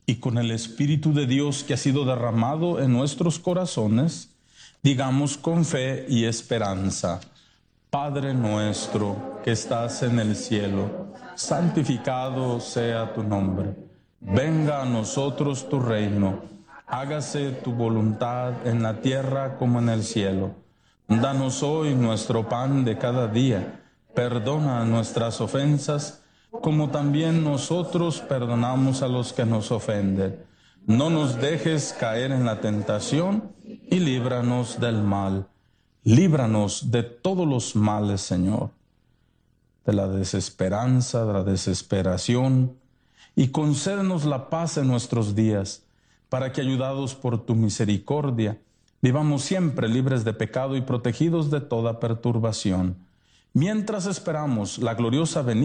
y con el Espíritu de Dios que ha sido derramado en nuestros corazones, digamos con fe y esperanza: Padre nuestro que estás en el cielo, santificado sea tu nombre. Venga a nosotros tu reino. Hágase tu voluntad en la tierra como en el cielo. Danos hoy nuestro pan de cada día. Perdona nuestras ofensas, como también nosotros perdonamos a los que nos ofenden. No nos dejes caer en la tentación y líbranos del mal. Líbranos de todos los males, Señor, de la desesperanza, de la desesperación, y concédenos la paz en nuestros días, para que, ayudados por tu misericordia, vivamos siempre libres de pecado y protegidos de toda perturbación, mientras esperamos la gloriosa venida